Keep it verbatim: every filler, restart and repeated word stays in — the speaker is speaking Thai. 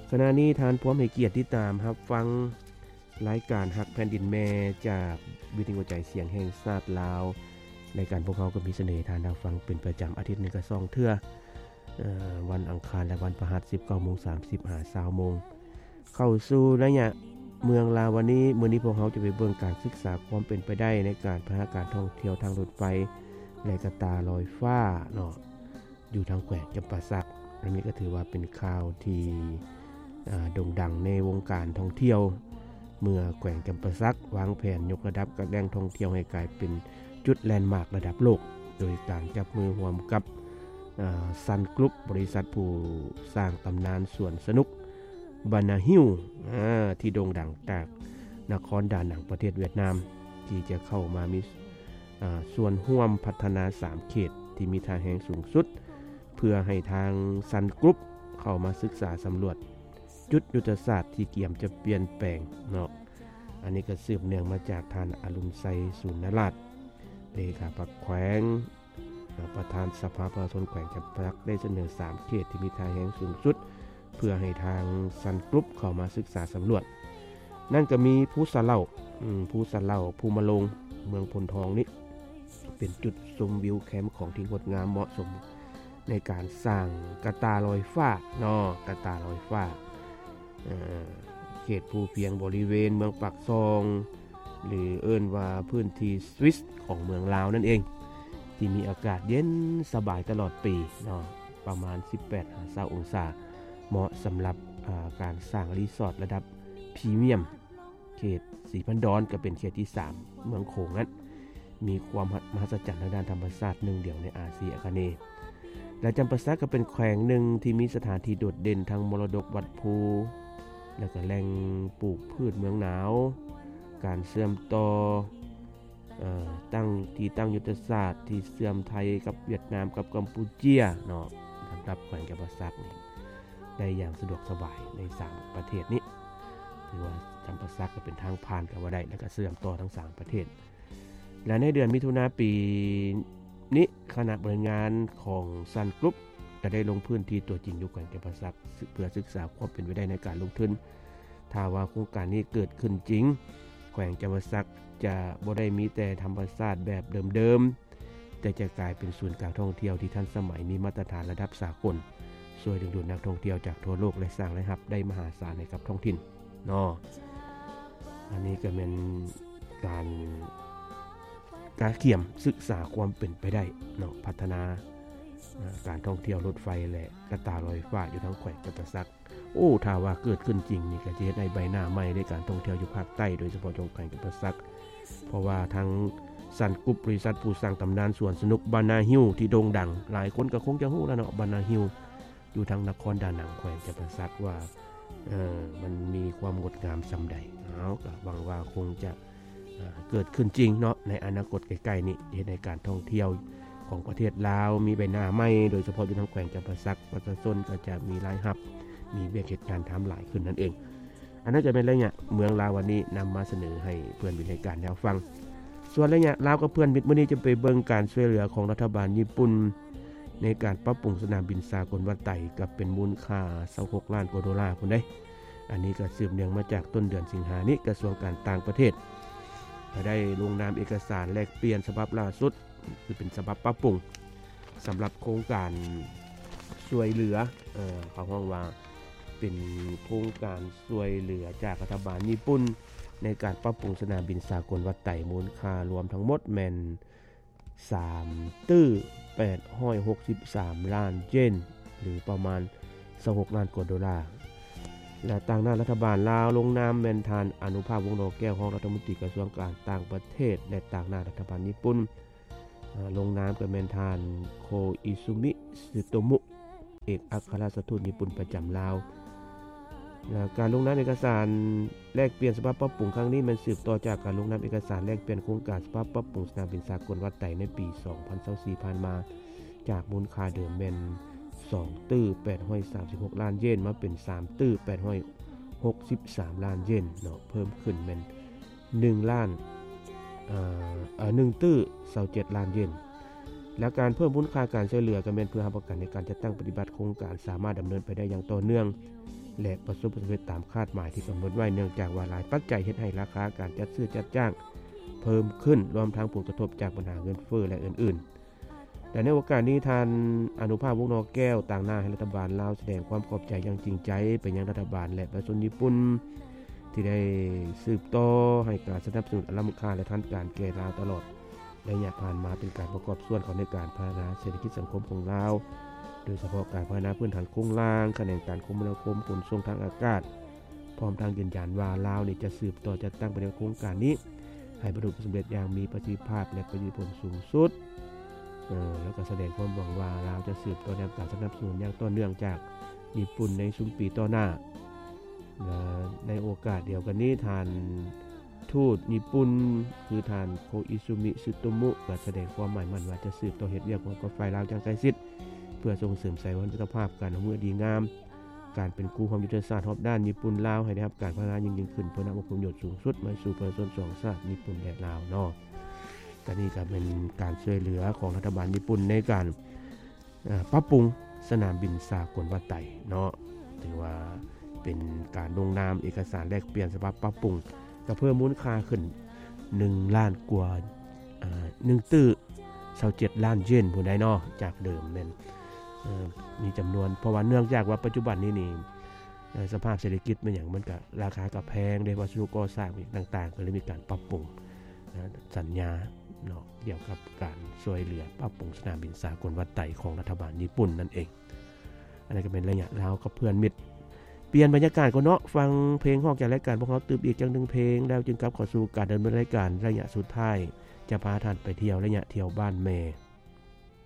ขณะนี้ทานพร้อมให้เกียรติติดตามรับฟังรายการฮักแผ่นดินแม่จากวิทยุใจเสียงแห่งชาติลาวรายการพวกเขาก็มีเสน่ห์ทานรับฟังเป็นประจำอาทิตย์นึงก็สองเทื่อเอ่อวันอังคารและวันพฤหัส สิบเก้าโมงสามสิบ หา ยี่สิบโมงเข้าสู่ระยะเมืองลาววันนี้มื้อนี้พวกเขาจะไปเบิ่งการศึกษาความเป็นไปได้ในการพัฒนาการท่องเที่ยวทางรถไฟและกระตาลอยฟ้าเนาะอยู่ทางแขวงจำปาสักอันนี้ก็ถือว่าเป็นข่าวที่โด่งดังในวงการท่องเที่ยวเมื่อแขวงจำปาสักวางแผนยกระดับการแหล่งท่องเที่ยวให้กลายเป็นจุดแลนด์มาร์คระดับโลกโดยการจับมือร่วมกับซันกรุ๊ปบริษัทผู้สร้างตำนานสวนสนุกบานาฮิวที่โด่งดังจากนครดานังประเทศเวียดนามที่จะเข้ามามีส่วนร่วมพัฒนาสามเขตที่มีทางแห่งสูงสุดเพื่อให้ทางซันกรุ๊ปเข้ามาศึกษาสำรวจจุดยุทธศาสตร์ที่เกี่ยมจะเปลี่ยนแปลงเนาะอันนี้ก็สืบเนื่องมาจากท่านอรุณไซสุนราชเลขาปลักแขวงประธานสภาประชาชนแขวงจำปาสักได้เสนอสามเขตที่มีทางแห่งสูงสุดเพื่อให้ทางซันกรุ๊ปเข้ามาศึกษาสำรวจนั่นก็มีภูสะเหล่าภูสะเหล่าภูมะโลงเมืองพลทองนี้เป็นจุดชมวิวแคมป์ของที่งดงามเหมาะสมในการสร้างกระตาลอยฟ้าเนาะกระตาลอยฟ้าเอ่อเขตภูเพียงบริเวณเมืองปากซองหรือเอิ้นว่าพื้นที่สวิสของเมืองลาวนั่นเองที่มีอากาศเย็นสบายตลอดปีเนาะประมาณ สิบแปดถึงยี่สิบ องศาเหมาะสำหรับการสร้างรีสอร์ทระดับพรีเมียมเขตสีพันดอนก็เป็นเขตที่สามเมืองโขงนั้นมีความมหัศจรรย์ทางด้านธรรมชาติหนึ่งเดียวในอาเซียอาคเนย์และจำปาสักก็เป็นแขวงหนึ่งที่มีสถานที่โดดเด่นทางมรดกวัดภูและก็แหล่งปลูกพืชเมืองหนาวการเชื่อมต่อเอ่อตั้งที่ตั้งยุทธศาสตร์ที่เชื่อมไทยกับเวียดนามกับกัมพูเชียเนาะสำหรับแขวงจำปาสักนี่ได้อย่างสะดวกสบายในสามประเทศนี้ถือว่าจำปาสักก็เป็นทางผ่านกันว่าได้และก็เชื่อมต่อทั้งสามประเทศและในเดือนมิถุนายนปีนี้คณะบริหารงของซันกรุ๊ปจะได้ลงพื้นที่ตัวจริงอยู่แขวงจำปาสักเพื่อศึกษาความเป็นไปได้ในการลงทุนถ้าว่าโครงการนี้เกิดขึ้นจริงแขวงจำปาสักจะบ่ได้มีแต่ธรรมชาติแบบเดิมๆแต่จะกลายเป็นศูนย์กลางท่องเที่ยวที่ทันสมัยมีมาตรฐานระดับสากลช่วยดึงดูดนักท่องเที่ยวจากทั่วโลกและสร้างรายรับได้มหาศาลให้กับท้องถิ่นเนาะอันนี้ก็เป็นการการเขี่ยมศึกษาความเป็นไปได้เนาะพัฒนาการท่องเที่ยวรถไฟและกระตาลอยฟ้าอยู่ทั้งแขวงจำปาสักโอ้ถ้าว่าเกิดขึ้นจริงนี่ก็จะเฮ็ดให้ใบหน้าใหม่ในการท่องเที่ยวอยู่ภาคใต้โดยเฉพาะจังหวัดแขวงจำปาสักเพราะว่าทั้งซันกรุ๊ปบริษัทผู้สร้างตำนานสวนสนุกบานาฮิลที่โด่งดังหลายคนก็คงจะรู้แล้วเนาะบานาฮิลอยู่ทางนครดานังแขวงจำปาสักว่าเอ่อมันมีความงดงามส่ำใดเอาก็หวังว่าคงจะเกิดขึ้นจริงเนาะในอนาคตใกล้ๆนี้ในการท่องเที่ยวของประเทศลาวมีใบหน้าใหม่โดยเฉพาะอยู่ทางแขวงจำปาสักประชาชนก็จะมีรายรับมีเวียกเหตุการณ์ทำหลายขึ้นนั่นเองอันนั้นจะเป็นอะไรเนี่ยเมืองลาววันนี้นำมาเสนอให้เพื่อนวิทยาการแล้วฟังส่วนอะไรเนี่ยลาวกับเพื่อนมิตรมื้อนี้จะไปเบิ่งการช่วยเหลือของรัฐบาลญี่ปุ่นในการปรับปรุงสนามบินสากลวัดไต่กับเป็นมูลค่ายี่สิบหกล้านกว่าดอลลาร์พุ่นได้อันนี้ก็สืบเนื่องมาจากต้นเดือนสิงหาคมนี้กระทรวงการต่างประเทศได้ลงนามเอกสารแลกเปลี่ยนฉบับล่าสุดคือเป็นฉบับปรับปรุงสำหรับโครงการช่วยเหลือเอ่อเขาห้องว่าเป็นโครงการช่วยเหลือจากรัฐบาลญี่ปุ่นในการปรับปรุงสนามบินสากลวัดไต่มูลค่ารวมทั้งหมดแม่นสามตื้อแปดร้อยหกสิบสามล้านเยนหรือประมาณยี่สิบหกล้านกว่าดอลลาร์และต่างหน้ารัฐบาลลาวลงนามแม่นทานอนุภาพวงศ์ดอกแก้วของรัฐมนตรีกระทรวงการต่างประเทศและต่างหน้ารัฐบาลญี่ปุ่นลงนามกับแม่นทานโคอิซุมิซึโตมุเอกอัครราชทูตญี่ปุ่นประจำลาวการลงนามเอกสารแลกเปลี่ยนฉบับปรับปรุงครั้งนี้มันสืบต่อจากการลงนามเอกสารแลกเปลี่ยนโครงการฉบับปรับปรุงสนามบินสากลวัดไต่ในปีสองพันยี่สิบสี่ผ่านมาจากมูลค่าเดิมแม่นสองตื้อแปดร้อยสามสิบหกล้านเยนมาเป็นสามตื้อแปดร้อยหกสิบสามล้านเยนเนาะเพิ่มขึ้นแม่นหนึ่งล้านเอ่อเอ่อหนึ่งตื้อยี่สิบเจ็ดล้านเยนและการเพิ่มมูลค่าการช่วยเหลือก็แม่นเพื่อรับประกันในการจัดตั้งปฏิบัติโครงการสามารถดำเนินไปได้อย่างต่อเนื่องและประสบผลสำเร็จตามคาดหมายที่กำหนดไว้เนื่องจากว่าหลายปัจจัยเฮ็ดให้ราคาการจัดซื้อจัดจ้างเพิ่มขึ้นรวมทั้งผลกระทบจากปัญหาเงินเฟ้อและอื่นๆแต่ในโอกาสนี้ท่านอนุภาพวงศ์นอแก้วต่างหน้าให้รัฐบาลลาวแสดงความขอบใจอย่างจริงใจไปยังรัฐบาลและประชาชนญี่ปุ่นที่ได้สืบต่อให้การสนับสนุนอันล้ำค่าและทันการแก่ลาวตลอดระยะผ่านมาเป็นการประกอบส่วนของในการพัฒนาเศรษฐกิจสังคมของลาวโดยเฉพาะการพัฒนาพื้นฐานโครงสร้างแขนงการคมนาคมขนส่งทางอากาศพร้อมทางยืนยันว่าลาวนี่จะสืบต่อจัดตั้งไปในโครงการนี้ให้ประสบผลสำเร็จอย่างมีประสิทธิภาพและประสิทธิผลสูงสุดเออแล้วก็แสดงความหวังว่าลาวจะสืบต่อแนวการสนับสนุนอย่างต่อเนื่องจากญี่ปุ่นในซุมปีต่อหน้าในโอกาสเดียวกันนี้ท่านทูตญี่ปุ่นคือท่านโคอิซุมิซึโตมุก็แสดงความหมายมั่นว่าจะสืบต่อเฮ็ดเวียกร่วมกับฝ่ายลาวอย่างใกล้ชิดเพื่อส่งเสริมไสวัฒนภาพการเมืองดีงามการเป็นคู่ความยุทธศาสตร์รอบด้านญี่ปุ่นลาวให้ได้รับการพัฒนายิ่งยิ่งขึ้นเพื่อนำผลประโยชน์สูงสุดมาสู่ประชาชนสองชาติญี่ปุ่นและลาวเนาะก็นี่ก็เป็นการช่วยเหลือของรัฐบาลญี่ปุ่นในการปรับปรุงสนามบินสากลวาไตเนาะถือว่าเป็นการลงนามเอกสารแลกเปลี่ยนสภาพปรับปรุงก็เพิ่มมูลค่าขึ้นหนึ่งล้านกว่าอ่าหนึ่งตื้อยี่สิบเจ็ดล้านเยนผู้ใดเนาะจากเดิมนั้นมีจำนวนเพราะว่าเนื่องจากว่าปัจจุบันนี้นี่สภาพเศรษฐกิจมันอย่างมันก็ราคาก็แพงได้วัสดุก่อสร้างอีกต่างๆก็เลยมีการปรับปรุงสัญญาเนาะเกี่ยวกับการช่วยเหลือปรับปรุงสนามบินสากลวาไตของรัฐบาลญี่ปุ่นนั่นเองอันนี้ก็เป็นระยะลาวกับเพื่อนมิตรเปลี่ยนบรรยากาศก่อนเนาะฟังเพลงฮอกจากรายการพวกเขาตืบอีกจังหนึ่งเพลงแล้วจึงกลับเข้าสู่การดำเนินรายการระยะสุดท้ายจะพาท่านไปเที่ยวระยะเที่ยวบ้านแม่